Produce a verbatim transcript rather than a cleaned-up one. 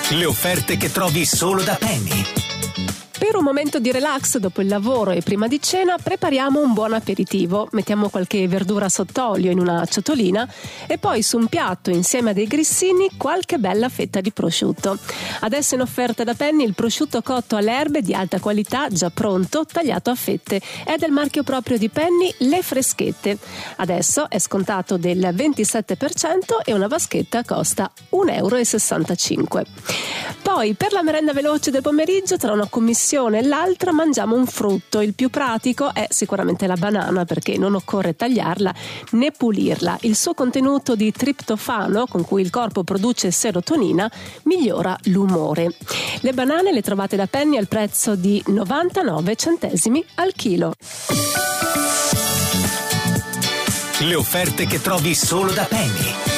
Le offerte che trovi solo da Penny. Per un momento di relax dopo il lavoro e prima di cena prepariamo un buon aperitivo. Mettiamo qualche verdura sott'olio in una ciotolina e poi su un piatto insieme a dei grissini qualche bella fetta di prosciutto. Adesso in offerta da Penny il prosciutto cotto alle erbe di alta qualità già pronto, tagliato a fette. È del marchio proprio di Penny, Le Freschette. Adesso è scontato del ventisette per cento e una vaschetta costa un euro e sessantacinque. Poi per la merenda veloce del pomeriggio, tra una commissione e l'altra mangiamo un frutto. Il più pratico è sicuramente la banana, perché non occorre tagliarla né pulirla. Il suo contenuto di triptofano, con cui il corpo produce serotonina, migliora l'umore. Le banane le trovate da Penny al prezzo di novantanove centesimi al chilo. Le offerte che trovi solo da Penny.